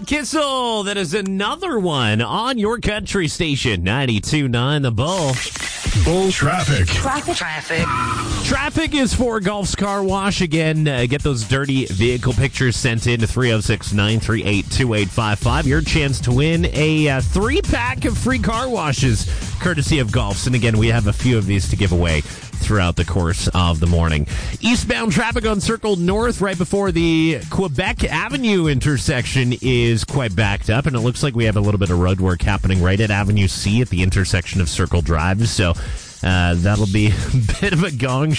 Kissel. That is another one on your country station, 92.9 The Bull. Bull traffic. Traffic is for Golf's Car Wash. Again, get those dirty vehicle pictures sent in to 306-938-2855. Your chance to win a 3-pack of free car washes, courtesy of Golf's. And again, we have a few of these to give away throughout the course of the morning. Eastbound traffic on Circle North right before the Quebec Avenue intersection is quite backed up, and it looks like we have a little bit of road work happening right at Avenue C at the intersection of Circle Drive, so that'll be a bit of a gong